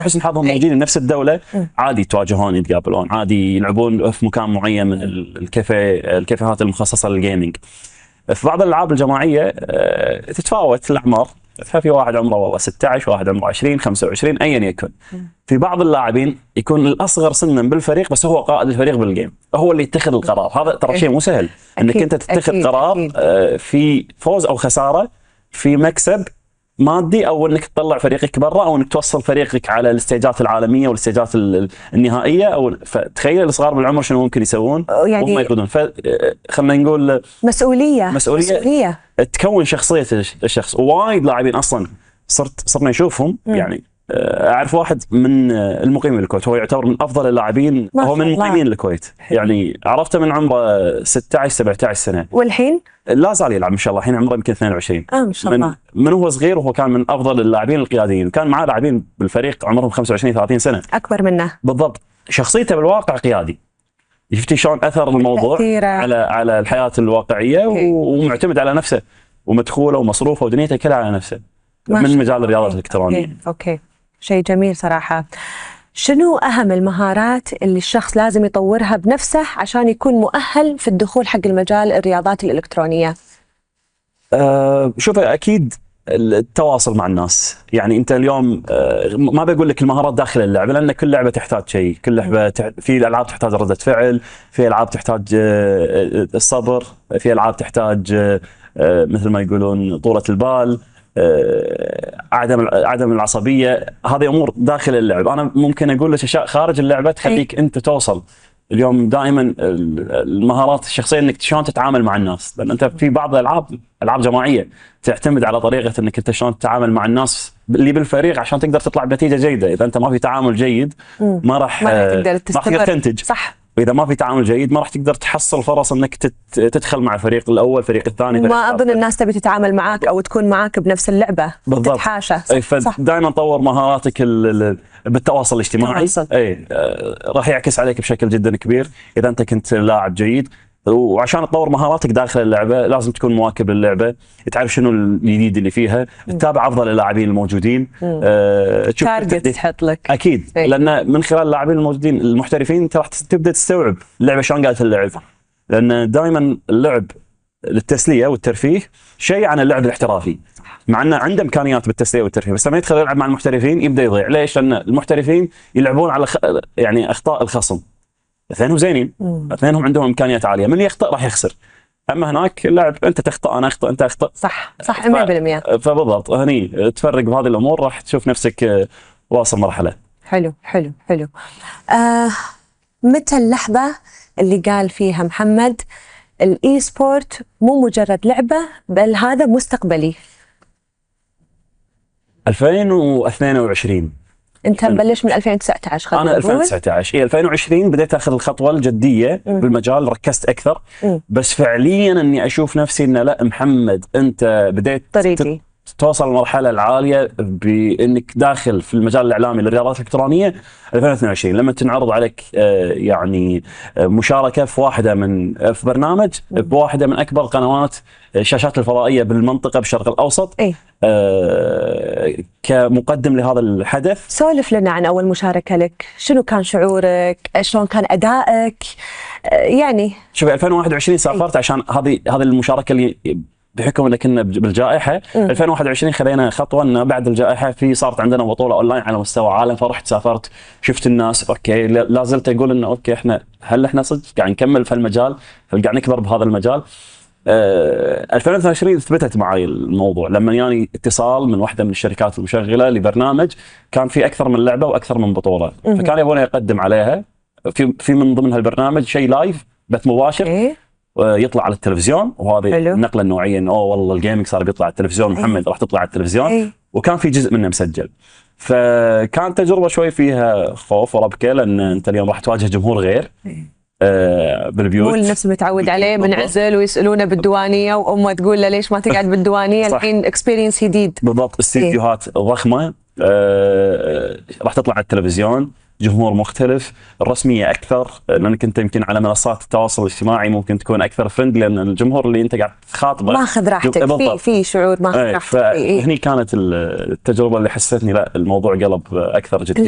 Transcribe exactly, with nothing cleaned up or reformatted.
حسن حظهم موجودين بنفس الدوله عادي يتواجهون يتقابلون عادي يلعبون في مكان معين من الكافيه الكافيهات المخصصه للجيمنج. في بعض الالعاب الجماعيه تتفاوت الاعمار، ففي واحد عمره والله ستة عشر، واحد عمره عشرين خمسة وعشرين ايا يكن. في بعض اللاعبين يكون الاصغر سنا بالفريق بس هو قائد الفريق بالجيم، هو اللي يتخذ القرار. هذا ترى شيء مو سهل انك انت تتخذ أكيد قرار أكيد. في فوز او خساره، في مكسب مادي، او انك تطلع فريقك برا، او انك توصل فريقك على الاستيجات العالميه والاستيجات النهائيه. او فتخيل الصغار بالعمر شنو ممكن يسوون يعني وهم يقودون. فخلينا نقول مسؤوليه مسؤوليه مسؤوليه تكون شخصيه الشخص. ووايد لاعبين اصلا صرت صرنا نشوفهم م. يعني اعرف واحد من المقيم بالكويت، هو يعتبر من افضل اللاعبين، هو من مقيمين الكويت، يعني عرفته من عمره ستة عشر سبعة عشر سنه، والحين لا زال يلعب ما شاء الله. الحين عمره يمكن اثنين وعشرين. اه ما شاء الله. من, من هو صغير وهو كان من افضل اللاعبين القياديين، وكان معاه لاعبين بالفريق عمرهم خمسة وعشرين ثلاثين سنه اكبر منه. بالضبط. شخصيته بالواقع قيادي، شفتي شلون اثر الموضوع تأثيره. على على الحياه الواقعيه ومعتمد على نفسه، ومدخوله ومصروفه ودنيته كلها على نفسه من مجال الرياضات الالكترونيه. اوكي, أوكي. شيء جميل صراحه. شنو اهم المهارات اللي الشخص لازم يطورها بنفسه عشان يكون مؤهل في الدخول حق المجال الرياضات الالكترونيه؟ أه شوف، اكيد التواصل مع الناس. يعني انت اليوم أه ما بقول لك المهارات داخل اللعبه، لان كل لعبه تحتاج شيء، كل لعبه تح... في العاب تحتاج رده فعل، في العاب تحتاج أه الصبر، في العاب تحتاج أه مثل ما يقولون طولة البال، عدم عدم العصبيه. هذه امور داخل اللعب. انا ممكن اقول لك اشياء خارج اللعبه تخليك انت توصل. اليوم دائما المهارات الشخصيه انك شلون تتعامل مع الناس، لان انت في بعض الالعاب العاب جماعيه تعتمد على طريقه انك انت شلون تتعامل مع الناس اللي بالفريق عشان تقدر تطلع بنتيجه جيده. اذا انت ما في تعامل جيد ما راح ما راح تقدر تستمر، ما راح تنتج. صح. واذا ما في تعامل جيد ما راح تقدر تحصل فرص انك تدخل مع الفريق الاول، الفريق الثاني. ما اظن الناس تبي تتعامل معاك او تكون معاك بنفس اللعبه بالضبط. تتحاشى. فدائما طور مهاراتك بالتواصل الاجتماعي. اي راح يعكس عليك بشكل جدا كبير اذا انت كنت لاعب جيد. وعشان تطور مهاراتك داخل اللعبه لازم تكون مواكب للعبه، تعرف شنو الجديد اللي فيها، تتابع افضل اللاعبين الموجودين، أه تشوف تارجت تحط لك اكيد ايه. لان من خلال اللاعبين الموجودين المحترفين انت راح تبدا تستوعب اللعبه شلون قاعده تلعب، لان دائما اللعب للتسليه والترفيه شيء عن اللعب الاحترافي، مع انه عنده امكانيات بالتسليه والترفيه، بس لما يدخل يلعب مع المحترفين يبدا يضيع. ليش؟ لان المحترفين يلعبون على خ... يعني اخطاء الخصم. اثنينهم زينين، اثنينهم عندهم امكانيات عاليه، من يخطئ راح يخسر. اما هناك اللعب انت تخطئ انا اخطئ انت اخطئ. صح صح مية بالمية. فبالضبط هني تفرق بهذه الامور راح تشوف نفسك واصل مرحله. حلو حلو حلو. آه متى اللحظه اللي قال فيها محمد الاي سبورت مو مجرد لعبه بل هذا مستقبلي؟ ألفين واثنين وعشرين. انت مبلش من ألفين وتسعة عشر. خلينا انا ألفين وتسعة عشر اي ألفين وعشرين بديت اخذ الخطوه الجديه م. بالمجال، ركزت اكثر. م. بس فعليا اني اشوف نفسي انه لا محمد انت بديت طريقي توصل المرحله العاليه بانك داخل في المجال الاعلامي للرياضات الالكترونيه ألفين واثنين وعشرين، لما تنعرض عليك يعني مشاركه في واحده من في برنامج بواحده من اكبر قنوات الشاشات الفضائيه بالمنطقه بالشرق الاوسط. اي آه كمقدم لهذا الحدث. سولف لنا عن اول مشاركه لك، شنو كان شعورك؟ شلون كان ادائك؟ آه يعني شوفي ألفين وواحد وعشرين سافرت عشان هذه هذه المشاركه اللي بحكم ان كنا بالجائحه. م. ألفين وواحد وعشرين خذينا خطوه ان بعد الجائحه في صارت عندنا بطوله اونلاين على مستوى عالم، فرحت سافرت شفت الناس. اوكي لا زلت اقول انه اوكي احنا هل احنا صدق قاعد نكمل في المجال؟ هل قاعد نكبر بهذا المجال؟ أه ألفين واثنين وعشرين ثبتت معي الموضوع لما يعني اتصال من واحده من الشركات المشغله لبرنامج كان في اكثر من لعبه واكثر من بطوله. م. فكان يبغون يقدم عليها في في من ضمن هالبرنامج شيء لايف بث مباشر. إيه؟ يطلع على التلفزيون، وهذه النقله النوعيه انه اوه والله الجيمنج صار بيطلع على التلفزيون. محمد أيه. راح تطلع على التلفزيون. أيه. وكان في جزء منه مسجل، فكانت تجربه شوي فيها خوف وربكه، لان انت اليوم راح تواجه جمهور غير أيه. آه بالبيوت، مو نفس متعود عليه، منعزل ويسالونه بالديوانيه وامه تقول له ليش ما تقعد بالديوانيه. الحين اكسبيرينس جديد بالضبط. استديوهات أيه. ضخمه آه راح تطلع على التلفزيون، جمهور مختلف، الرسميه اكثر، لانك انت يمكن على منصات التواصل الاجتماعي ممكن تكون اكثر فرند، لان الجمهور اللي انت قاعد تخاطبه ماخذ راحتك في في شعور ماخذ راحتك. فهني كانت التجربه اللي حسستني لا الموضوع قلب اكثر جديه.